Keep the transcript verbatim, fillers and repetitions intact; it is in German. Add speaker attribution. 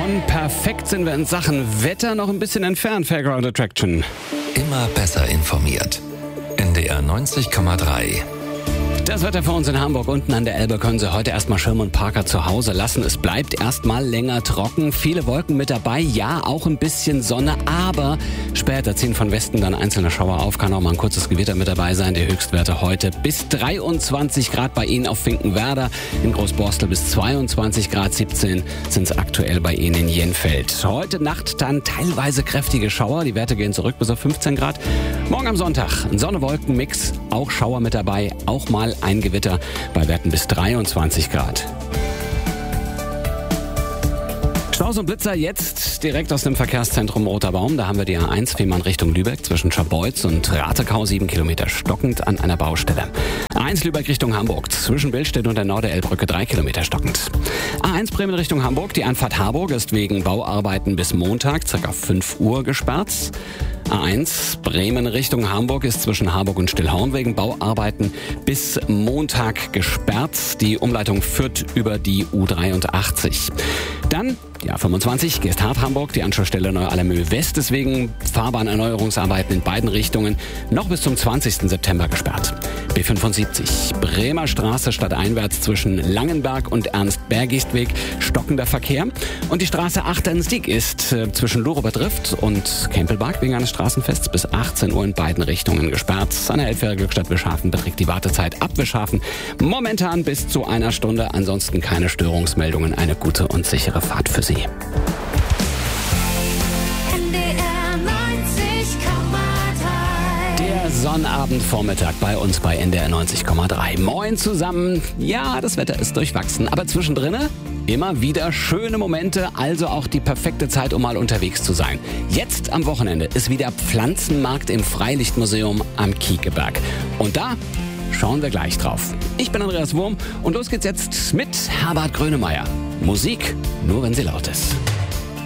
Speaker 1: Von perfekt sind wir in Sachen Wetter noch ein bisschen entfernt, Fairground Attraction.
Speaker 2: Immer besser informiert. N D R neunzig Komma drei.
Speaker 1: Das Wetter für uns in Hamburg. Unten an der Elbe können Sie heute erstmal Schirm und Parker zu Hause lassen. Es bleibt erstmal länger trocken. Viele Wolken mit dabei. Ja, auch ein bisschen Sonne. Aber später ziehen von Westen dann einzelne Schauer auf. Kann auch mal ein kurzes Gewitter mit dabei sein. Die Höchstwerte heute bis dreiundzwanzig Grad bei Ihnen auf Finkenwerder. In Großborstel bis zweiundzwanzig Grad. siebzehn sind es aktuell bei Ihnen in Jenfeld. Heute Nacht dann teilweise kräftige Schauer. Die Werte gehen zurück bis auf fünfzehn Grad. Morgen am Sonntag ein Sonne-Wolken-Mix. Auch Schauer mit dabei. Auch mal ein Gewitter bei Werten bis dreiundzwanzig Grad. Staus und Blitzer jetzt direkt aus dem Verkehrszentrum Roter Baum. Da haben wir die A eins Fehmarn Richtung Lübeck zwischen Scharbeutz und Ratekau, sieben Kilometer stockend an einer Baustelle. A eins Lübeck Richtung Hamburg zwischen Billstedt und der Norderelbbrücke, drei Kilometer stockend. A eins Bremen Richtung Hamburg, die Anfahrt Harburg ist wegen Bauarbeiten bis Montag, ca. fünf Uhr gesperrt. A eins Bremen Richtung Hamburg ist zwischen Harburg und Stillhorn wegen Bauarbeiten bis Montag gesperrt. Die Umleitung führt über die U dreiundachtzig. Dann die A fünfundzwanzig Geesthardt Hamburg, die Anschlussstelle Neu-Allermühl West, deswegen Fahrbahnerneuerungsarbeiten in beiden Richtungen noch bis zum zwanzigsten September gesperrt. B fünfundsiebzig Bremer Straße stadteinwärts zwischen Langenberg und Ernst-Bergist-Weg stockender Verkehr. Und die Straße Achternstieg ist äh, zwischen Lurober Drift und Kempelbach wegen eines Straßenfests bis achtzehn Uhr in beiden Richtungen gesperrt. An der Elbphäre-Glückstadt Wischhafen beträgt die Wartezeit ab Wischhafen momentan bis zu einer Stunde. Ansonsten keine Störungsmeldungen. Eine gute und sichere Fahrt für Sie. Der Sonnabendvormittag bei uns bei N D R neunzig Komma drei. Moin zusammen. Ja, das Wetter ist durchwachsen, aber zwischendrin immer wieder schöne Momente, also auch die perfekte Zeit, um mal unterwegs zu sein. Jetzt am Wochenende ist wieder Pflanzenmarkt im Freilichtmuseum am Kiekeberg. Und da schauen wir gleich drauf. Ich bin Andreas Wurm und los geht's jetzt mit Herbert Grönemeyer. Musik, nur wenn sie laut ist.